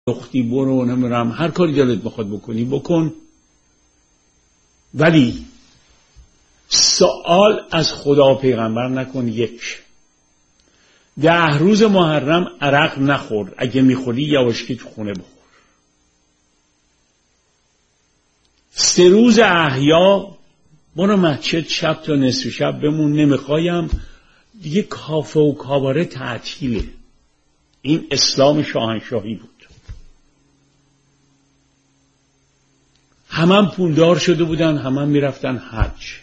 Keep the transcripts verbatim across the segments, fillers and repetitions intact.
لختی برو نمیرم هر کاری دلت بخواد بکنی بکن، ولی سوال از خدا پیغمبر نکن. یک، ده روز محرم عرق نخور، اگه میخوری یواشکی تو خونه بخور. سه روز احیا برو مسجد شب تا نصف شب بمون، نمیخوایم دیگه کافه و کاباره تعطیله. این اسلام شاهنشاهی بود. همه پولدار شده بودن، همه میرفتن حج.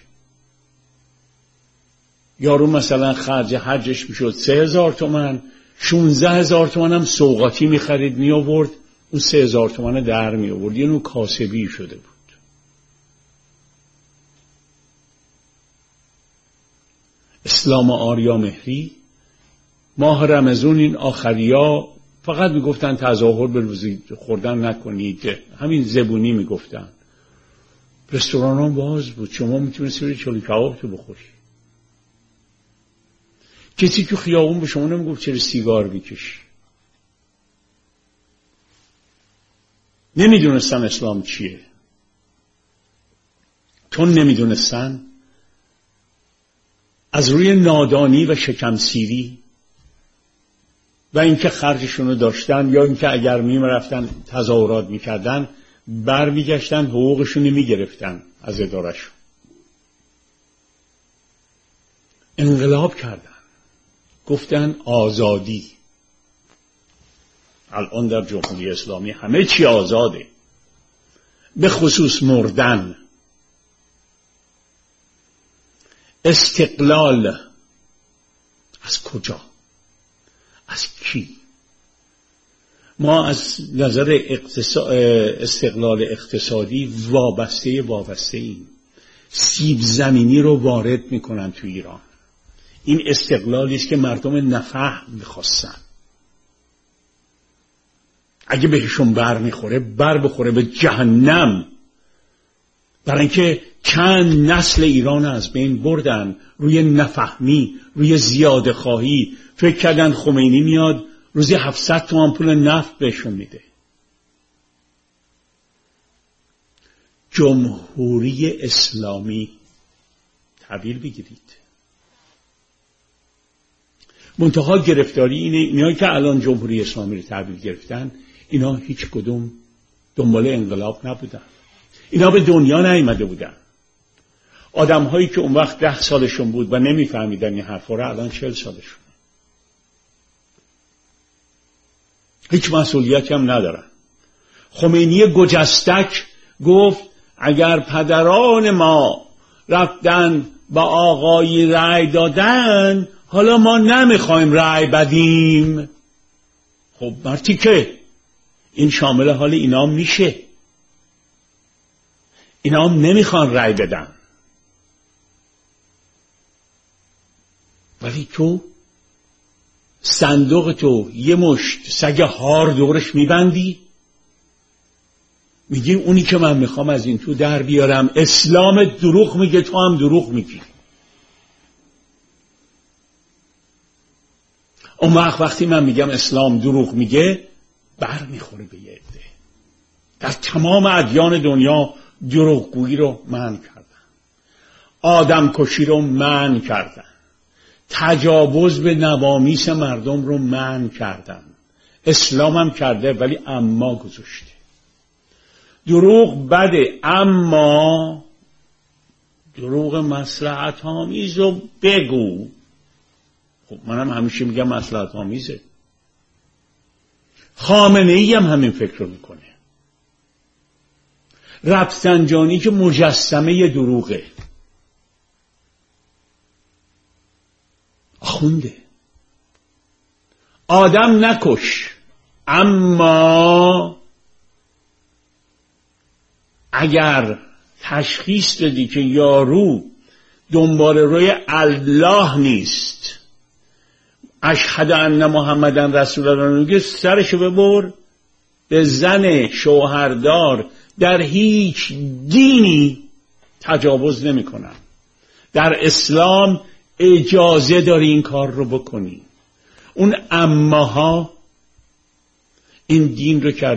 یارو مثلا خرج حجش میشد سه هزار تومن، شونزه هزار تومن هم سوغاتی میخرید می آورد، اون سه هزار تومن در می آورد. یه نوع کاسبی شده بود. اسلام آریا مهری ماه رمضان این آخریا فقط میگفتن تظاهر به روزی خوردن نکنید، همین زبونی میگفتن. رستوران هم باز بود، شما میتونستی بری چالی کباب تو بخوری. کسی تو خیابون به شما نمیگفت چرا سیگار میکشی. نمیدونستن اسلام چیه. چون نمیدونستن از روی نادانی و شکمسیری و اینکه خرجشونو داشتن یا اینکه اگر میرفتن تظاهرات میکردن بر میگشتن حقوقشونو میگرفتن از ادارهشون. انقلاب کردن، گفتن آزادی. الان در جمهوری اسلامی همه چی آزاده، به خصوص مردن. استقلال از کجا؟ از کی؟ ما از نظر اقتصاد استقلال اقتصادی وابسته وابسته ایم. سیب زمینی رو وارد میکنن تو ایران. این استقلالی است که مردم نفهم میخواستن. اگه بهشون بر میخوره بر بخوره به جهنم. برای اینکه چند نسل ایران از بین بردن روی نفهمی، روی زیاده خواهی. فکر کردن خمینی میاد روزی هفتصد تومان پول نفت بهشون میده. جمهوری اسلامی تعبیر بگیرید. منتها گرفتاری اینه، اینایی که الان جمهوری اسلامی رو تعبیر گرفتن، اینا هیچ کدوم دنبال انقلاب نبودن. اینا به دنیا نیامده بودن. آدم هایی که اون وقت ده سالشون بود و نمیفهمیدن این حرفا رو الان چهل سالشون. هیچ مسئولیتی هم ندارن. خمینی گجستک گفت اگر پدران ما رفتن با آقای رأی دادن، حالا ما نمیخوایم رأی بدیم. خب مرتی که این شامل حال اینا میشه. اینا هم نمیخوان رأی بدن. ولی تو صندوق تو یه مشت سگ هار دورش میبندی، میگی اونی که من میخوام از این تو در بیارم. اسلام دروغ میگه، تو هم دروغ میگی. اون وقت وقتی من میگم اسلام دروغ میگه بر میخوره به یه عده. در تمام ادیان دنیا دروغگویی رو منع کردن، آدم کشی رو منع کردن، تجاوز به نوامیس مردم رو منع کردن. اسلام هم کرده ولی اما گذاشته. دروغ بده، اما دروغ مصلحت آمیز رو بگو. خب منم همیشه میگم مصلحت آمیزه. خامنه ای هم همین فکر رو میکنه. رفسنجانی که مجسمه دروغه، آخونده. آدم نکش، اما اگر تشخیص دادی که یارو دنبال روی الله نیست، اشهد ان محمدن رسول الله میگه، سرشو ببر. به زن شوهردار در هیچ دینی تجاوز نمی کنن. در اسلام اجازه داری این کار رو بکنی. اون اماها این دین رو کرد